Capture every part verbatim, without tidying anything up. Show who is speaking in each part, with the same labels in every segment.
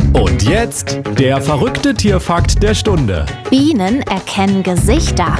Speaker 1: Und jetzt der verrückte Tierfakt der Stunde.
Speaker 2: Bienen erkennen Gesichter.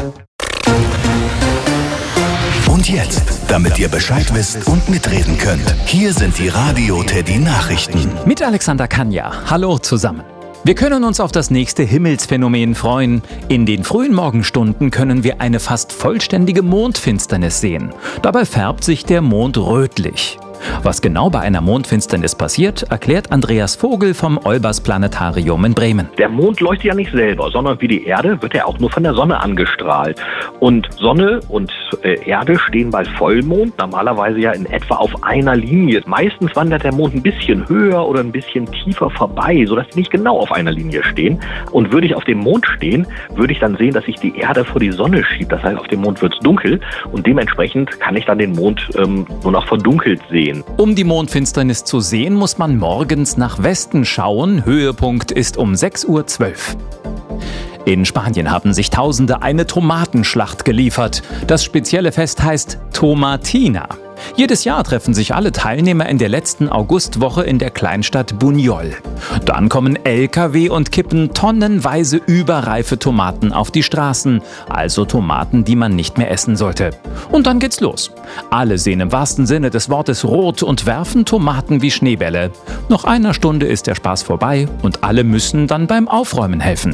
Speaker 3: Und jetzt, damit ihr Bescheid wisst und mitreden könnt, hier sind die Radio Teddy Nachrichten.
Speaker 4: Mit Alexander Kanja. Hallo zusammen. Wir können uns auf das nächste Himmelsphänomen freuen. In den frühen Morgenstunden können wir eine fast vollständige Mondfinsternis sehen. Dabei färbt sich der Mond rötlich. Was genau bei einer Mondfinsternis passiert, erklärt Andreas Vogel vom Olbers Planetarium in Bremen.
Speaker 5: Der Mond leuchtet ja nicht selber, sondern wie die Erde wird er auch nur von der Sonne angestrahlt. Und Sonne und äh, Erde stehen bei Vollmond normalerweise ja in etwa auf einer Linie. Meistens wandert der Mond ein bisschen höher oder ein bisschen tiefer vorbei, sodass sie nicht genau auf einer Linie stehen. Und würde ich auf dem Mond stehen, würde ich dann sehen, dass sich die Erde vor die Sonne schiebt. Das heißt, auf dem Mond wird es dunkel und dementsprechend kann ich dann den Mond ähm, nur noch verdunkelt sehen.
Speaker 4: Um die Mondfinsternis zu sehen, muss man morgens nach Westen schauen. Höhepunkt ist um sechs Uhr zwölf. In Spanien haben sich Tausende eine Tomatenschlacht geliefert. Das spezielle Fest heißt Tomatina. Jedes Jahr treffen sich alle Teilnehmer in der letzten Augustwoche in der Kleinstadt Buñol. Dann kommen L K W und kippen tonnenweise überreife Tomaten auf die Straßen, also Tomaten, die man nicht mehr essen sollte. Und dann geht's los. Alle sehen im wahrsten Sinne des Wortes rot und werfen Tomaten wie Schneebälle. Nach einer Stunde ist der Spaß vorbei und alle müssen dann beim Aufräumen helfen.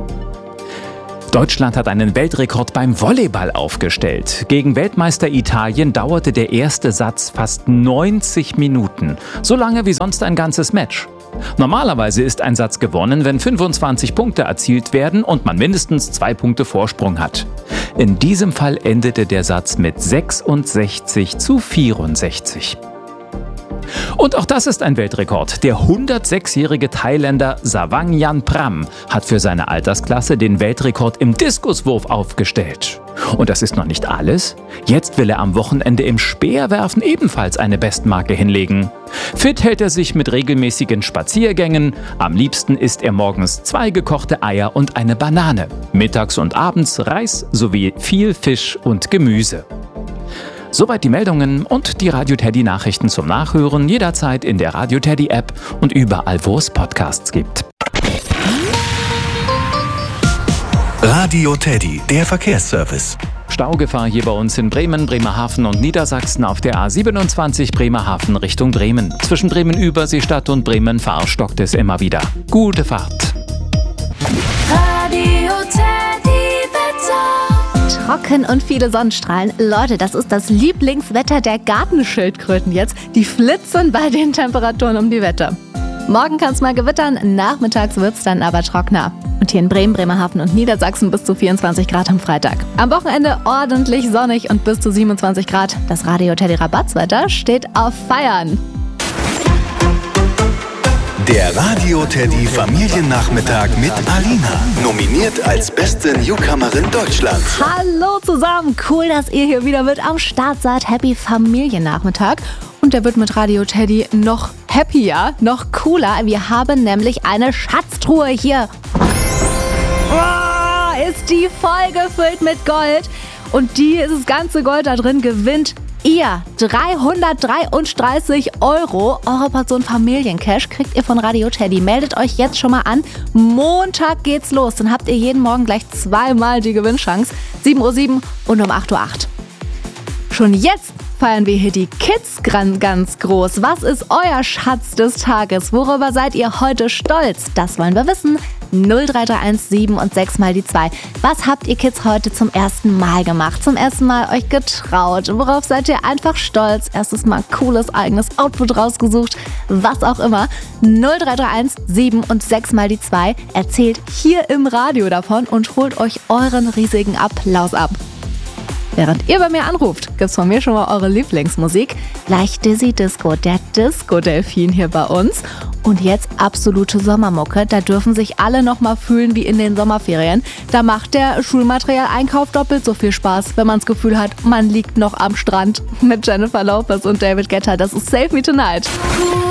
Speaker 4: Deutschland hat einen Weltrekord beim Volleyball aufgestellt. Gegen Weltmeister Italien dauerte der erste Satz fast neunzig Minuten. So lange wie sonst ein ganzes Match. Normalerweise ist ein Satz gewonnen, wenn fünfundzwanzig Punkte erzielt werden und man mindestens zwei Punkte Vorsprung hat. In diesem Fall endete der Satz mit sechsundsechzig zu vierundsechzig. Und auch das ist ein Weltrekord. Der hundertsechsjährige Thailänder Savangyan Pram hat für seine Altersklasse den Weltrekord im Diskuswurf aufgestellt. Und das ist noch nicht alles. Jetzt will er am Wochenende im Speerwerfen ebenfalls eine Bestmarke hinlegen. Fit hält er sich mit regelmäßigen Spaziergängen. Am liebsten isst er morgens zwei gekochte Eier und eine Banane. Mittags und abends Reis sowie viel Fisch und Gemüse. Soweit die Meldungen und die Radio Teddy Nachrichten zum Nachhören jederzeit in der Radio Teddy App und überall, wo es Podcasts gibt.
Speaker 3: Radio Teddy, der Verkehrsservice.
Speaker 4: Staugefahr hier bei uns in Bremen, Bremerhaven und Niedersachsen auf der A siebenundzwanzig Bremerhaven Richtung Bremen. Zwischen Bremen-Überseestadt und Bremen-Fahr stockt es immer wieder. Gute Fahrt.
Speaker 2: Radio Teddy Wetter. Trocken und viele Sonnenstrahlen. Leute, das ist das Lieblingswetter der Gartenschildkröten jetzt. Die flitzen bei den Temperaturen um die Wette. Morgen kann es mal gewittern, nachmittags wird es dann aber trockener. Und hier in Bremen, Bremerhaven und Niedersachsen bis zu vierundzwanzig Grad am Freitag. Am Wochenende ordentlich sonnig und bis zu siebenundzwanzig Grad. Das Radio Teddy Rabattswetter steht auf Feiern.
Speaker 3: Der Radio Teddy Familiennachmittag mit Alina. Nominiert als beste Newcomerin Deutschlands.
Speaker 2: Hallo zusammen, cool, dass ihr hier wieder mit am Start seid. Happy Familiennachmittag. Und der wird mit Radio Teddy noch happier, noch cooler. Wir haben nämlich eine Schatztruhe hier. Oh, ist die voll gefüllt mit Gold. Und dieses ganze Gold da drin gewinnt ihr. dreihundertdreiunddreißig Euro. Eure Portion Familiencash kriegt ihr von Radio Teddy. Meldet euch jetzt schon mal an. Montag geht's los. Dann habt ihr jeden Morgen gleich zweimal die Gewinnchance. sieben Uhr sieben und um acht Uhr acht. Schon jetzt feiern wir hier die Kids ganz groß. Was ist euer Schatz des Tages? Worüber seid ihr heute stolz? Das wollen wir wissen. null drei drei eins sieben und sechs mal die zwei. Was habt ihr Kids heute zum ersten Mal gemacht? Zum ersten Mal euch getraut? Worauf seid ihr einfach stolz? Erstes Mal cooles eigenes Outfit rausgesucht? Was auch immer. null drei drei eins sieben und sechs mal die zwei. Erzählt hier im Radio davon und holt euch euren riesigen Applaus ab. Während ihr bei mir anruft, gibt's von mir schon mal eure Lieblingsmusik. Gleich Dizzy Disco, der Disco-Delfin hier bei uns. Und jetzt absolute Sommermucke. Da dürfen sich alle noch mal fühlen wie in den Sommerferien. Da macht der Schulmaterialeinkauf doppelt so viel Spaß, wenn man das Gefühl hat, man liegt noch am Strand. Mit Jennifer Lopez und David Guetta. Das ist Save Me Tonight.